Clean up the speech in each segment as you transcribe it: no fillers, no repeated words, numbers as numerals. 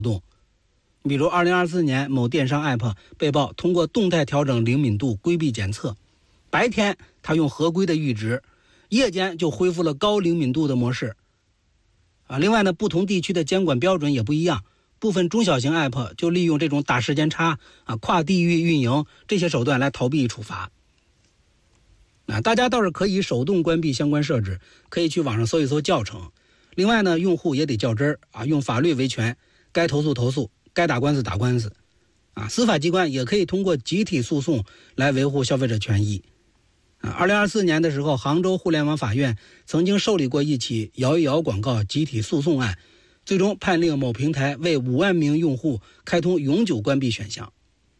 动。比如2024年某电商 App 被曝通过动态调整灵敏度规避检测，白天它用合规的阈值，夜间就恢复了高灵敏度的模式。另外呢，不同地区的监管标准也不一样，部分中小型 App 就利用这种打时间差、跨地域运营这些手段来逃避处罚。大家倒是可以手动关闭相关设置，可以去网上搜一搜教程。另外呢，用户也得较真儿用法律维权，该投诉投诉，该打官司打官司。司法机关也可以通过集体诉讼来维护消费者权益。2024年的时候，杭州互联网法院曾经受理过一起摇一摇广告集体诉讼案，最终判令某平台为5万名用户开通永久关闭选项。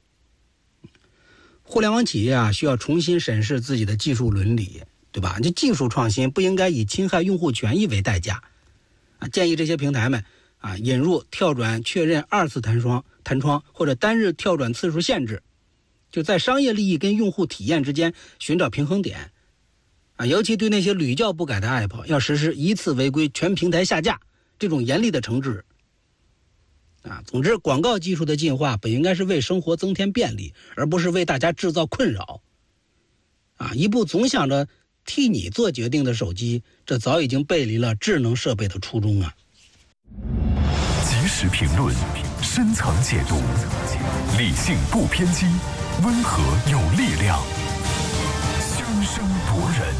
互联网企业需要重新审视自己的技术伦理，对吧？这技术创新不应该以侵害用户权益为代价。建议这些平台们引入跳转确认2次弹窗或者单日跳转次数限制，就在商业利益跟用户体验之间寻找平衡点。尤其对那些屡教不改的 App 要实施1次违规全平台下架这种严厉的惩治。总之，广告技术的进化本应该是为生活增添便利，而不是为大家制造困扰。一部总想着替你做决定的手机，这早已经背离了智能设备的初衷啊。 及时评论，深层解读，理性不偏激，温和有力量，声声夺人。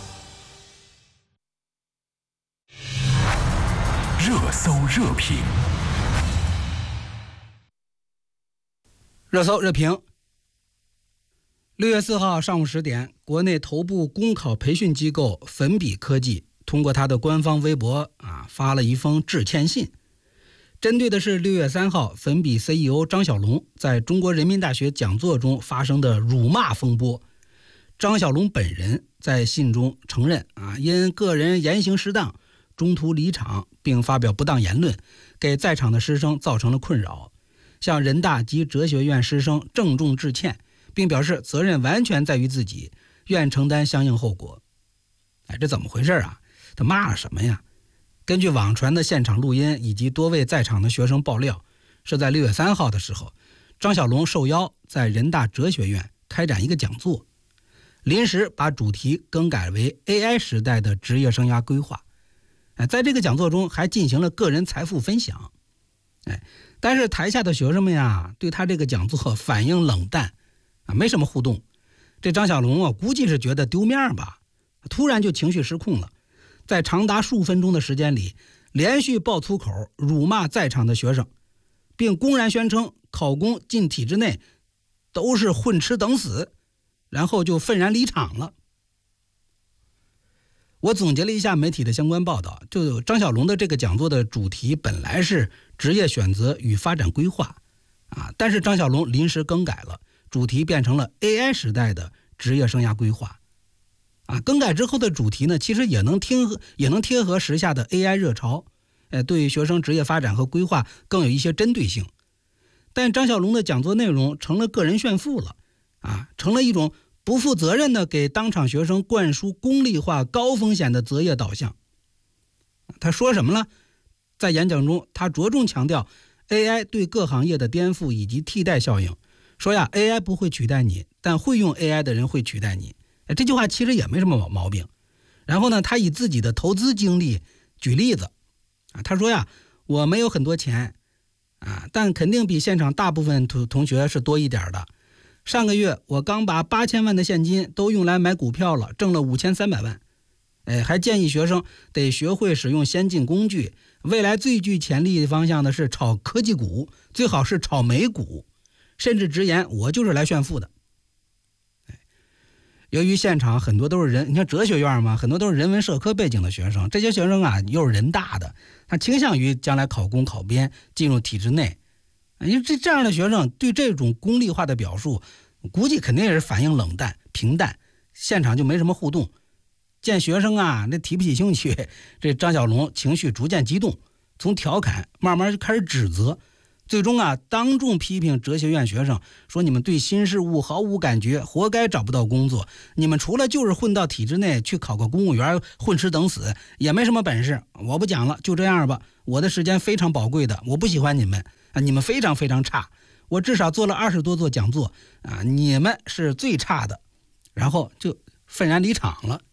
热搜热评。 热搜热评。6月4号上午10点，国内头部公考培训机构粉笔科技通过它的官方微博发了一封致歉信，针对的是6月3号粉笔 CEO 张小龙在中国人民大学讲座中发生的辱骂风波。张小龙本人在信中承认因个人言行失当，中途离场并发表不当言论，给在场的师生造成了困扰，向人大及哲学院师生郑重致歉，并表示责任完全在于自己，愿承担相应后果。这怎么回事他骂了什么呀？根据网传的现场录音以及多位在场的学生爆料，是在6月3号的时候，张小龙受邀在人大哲学院开展一个讲座，临时把主题更改为 AI 时代的职业生涯规划。在这个讲座中还进行了个人财富分享。但是台下的学生们对他这个讲座反应冷淡没什么互动。这张小龙估计是觉得丢面吧，突然就情绪失控了，在长达数分钟的时间里连续爆粗口，辱骂在场的学生，并公然宣称考公进体制内都是混吃等死，然后就愤然离场了。我总结了一下媒体的相关报道，就张小龙的这个讲座的主题本来是职业选择与发展规划但是张小龙临时更改了，主题变成了 AI 时代的职业生涯规划更改之后的主题呢，其实也能贴合时下的 AI 热潮，对学生职业发展和规划更有一些针对性。但张小龙的讲座内容成了个人炫富了成了一种不负责任的给当场学生灌输功利化高风险的择业导向。他说什么了？在演讲中他着重强调 AI 对各行业的颠覆以及替代效应，说AI 不会取代你，但会用 AI 的人会取代你。这句话其实也没什么毛病。然后呢，他以自己的投资经历举例子他说我没有很多钱但肯定比现场大部分同学是多一点的。上个月我刚把8000万的现金都用来买股票了，挣了5300万。还建议学生得学会使用先进工具，未来最具潜力的方向的是炒科技股，最好是炒美股，甚至直言我就是来炫富的。由于现场很多都是你看哲学院嘛，很多都是人文社科背景的学生，这些学生又是人大的，他倾向于将来考公考编进入体制内。因为这样的学生对这种功利化的表述估计肯定也是反应冷淡平淡，现场就没什么互动。见学生那提不起兴趣，这张小龙情绪逐渐激动，从调侃慢慢就开始指责， 最终啊，当众批评哲学院学生，说你们对新事物毫无感觉，活该找不到工作。你们除了就是混到体制内去考个公务员，混吃等死，也没什么本事。我不讲了，就这样吧。我的时间非常宝贵的，我不喜欢你们啊，你们非常非常差。我至少做了20多座讲座啊，你们是最差的。然后就愤然离场了。